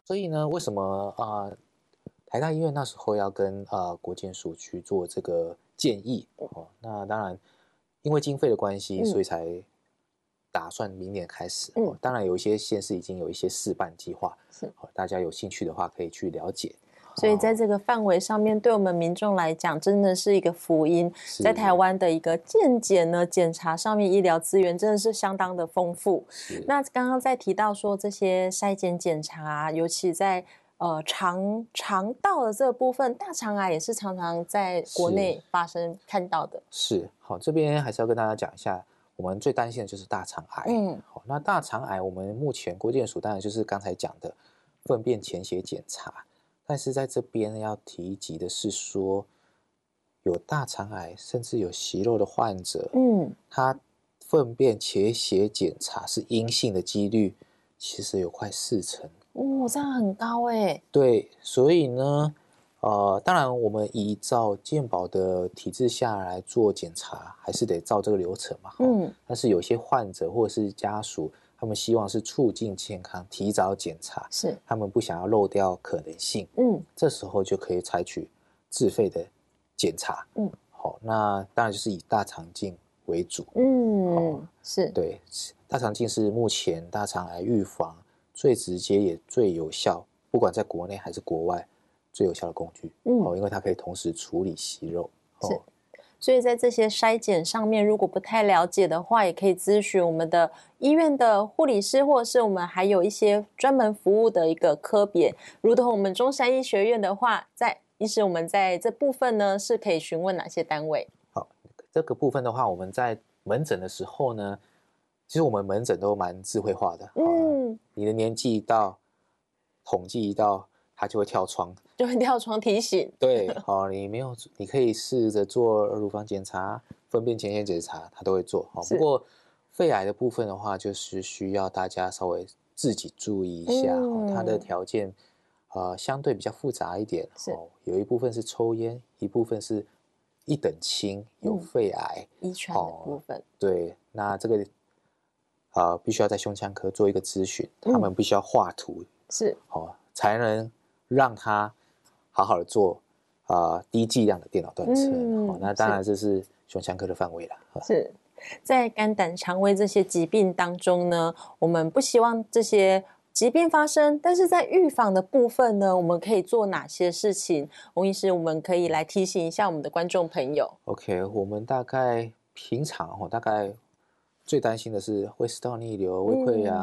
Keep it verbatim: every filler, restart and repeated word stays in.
所以呢，为什么啊、呃台大医院那时候要跟呃国健署去做这个建议哦？那当然，因为经费的关系， 嗯所以才打算明年开始。 嗯哦，当然有一些县市已经有一些试办计划， 是哦，大家有兴趣的话可以去了解。 所以在这个范围上面，对我们民众来讲，真的是一个福音。在台湾的一个健检呢，检查上面医疗资源真的是相当的丰富。那刚刚在提到说这些筛检检查，尤其在呃肠肠道的这个部分，大肠癌也是常常在国内发生看到的。 是，好，这边还是要跟大家讲一下，我们最担心的就是大肠癌。 嗯， 好，那大肠癌我们目前国健署当然就是刚才讲的粪便潜血检查。但是在这边要提及的是说，有大肠癌甚至有息肉的患者， 嗯， 他粪便潜血检查是阴性的几率，其实有快四成。 哦，这样很高哎。 对，所以呢，呃，当然我们依照健保的体制下来做检查，还是得照这个流程嘛。 嗯， 但是有些患者或者是家属，他们希望是促进健康，提早检查， 是他们不想要漏掉可能性， 嗯， 这时候就可以采取自费的检查， 嗯， 好，那当然就是以大肠镜为主， 嗯，是， 对，大肠镜是目前大肠癌预防最直接也最有效，不管在国内还是国外最有效的工具， 嗯， 哦，因为它可以同时处理息肉， 是。 哦， 所以在这些筛检上面，如果不太了解的话，也可以咨询我们的医院的护理师，或者是我们还有一些专门服务的一个科别，如同我们中山医学院的话，在医师我们在这部分呢是可以询问哪些单位？ 好，这个部分的话，我们在门诊的时候呢，其实我们门诊都蛮智慧化的，嗯，你的年纪一到，统计一到，它就会跳窗。 就会跳窗提醒。 对，好，你没有，你可以试着做乳房检查、粪便潜血检查，它都会做。好，不过肺癌的部分的话，就是需要大家稍微自己注意一下，嗯、它的条件呃相对比较复杂一点。哦，有一部分是抽烟，一部分是一等亲有肺癌， 遗传的部分。 对，那这个呃必须要在胸腔科做一个咨询，他们必须要画图， 是， 好，才能让他好好的做啊、呃、低剂量的电脑断层、嗯哦。那当然这是胸腔科的范围了。 是在肝胆肠胃这些疾病当中呢，我们不希望这些疾病发生，但是在预防的部分呢，我们可以做哪些事情？翁医师，我们可以来提醒一下我们的观众朋友。 OK， 我们大概平常哦，大概最担心的是胃食道逆流、胃溃疡。嗯